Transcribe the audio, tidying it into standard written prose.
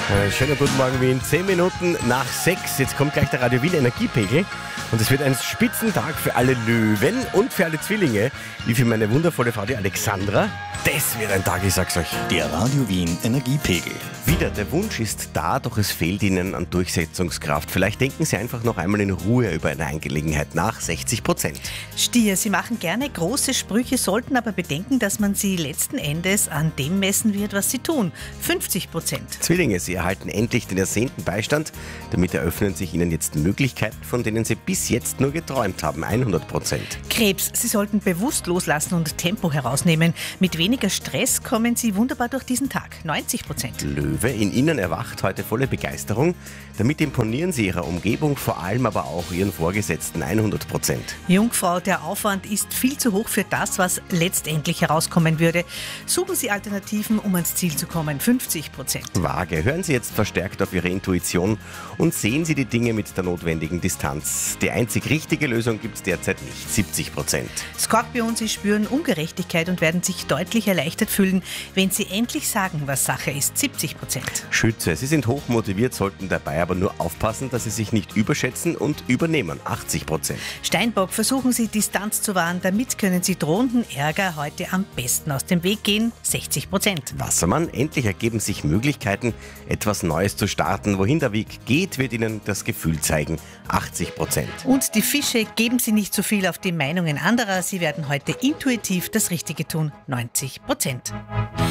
Schönen guten Morgen Wien, 10 Minuten nach 6. Jetzt kommt gleich der Radio Wien Energiepegel und es wird ein Spitzentag für alle Löwen und für alle Zwillinge, wie für meine wundervolle Frau, die Alexandra. Das wird ein Tag, ich sag's euch. Der Radio Wien Energiepegel. Wieder, der Wunsch ist da, doch es fehlt Ihnen an Durchsetzungskraft. Vielleicht denken Sie einfach noch einmal in Ruhe über eine Angelegenheit nach, 60%. Stier, Sie machen gerne große Sprüche, sollten aber bedenken, dass man Sie letzten Endes an dem messen wird, was Sie tun. 50%. Zwillinge, Sie erhalten endlich den ersehnten Beistand. Damit eröffnen sich Ihnen jetzt Möglichkeiten, von denen Sie bis jetzt nur geträumt haben, 100%. Krebs, Sie sollten bewusst loslassen und Tempo herausnehmen. Mit weniger Stress kommen Sie wunderbar durch diesen Tag, 90%. Löwe, in Ihnen erwacht heute volle Begeisterung. Damit imponieren Sie Ihrer Umgebung, vor allem aber auch Ihren Vorgesetzten, 100%. Jungfrau, der Aufwand ist viel zu hoch für das, was letztendlich herauskommen würde. Suchen Sie Alternativen, um ans Ziel zu kommen, 50%. Waage, hören Sie jetzt verstärkt auf Ihre Intuition und sehen Sie die Dinge mit der notwendigen Distanz. Die einzig richtige Lösung gibt es derzeit nicht, 70%. Skorpion, Sie spüren Ungerechtigkeit und werden sich deutlich erleichtert fühlen, wenn Sie endlich sagen, was Sache ist, 70%. Schütze, Sie sind hochmotiviert, sollten dabei aber nur aufpassen, dass Sie sich nicht überschätzen und übernehmen, 80%. Steinbock, versuchen Sie Distanz zu wahren, damit können Sie drohenden Ärger heute am besten aus dem Weg gehen, 60%. Wassermann, endlich ergeben sich Möglichkeiten, etwas Neues zu starten. Wohin der Weg geht, wird Ihnen das Gefühl zeigen, 80%. Und die Fische, geben Sie nicht zu viel auf die Meinungen anderer, Sie werden heute intuitiv das Richtige tun, 90%.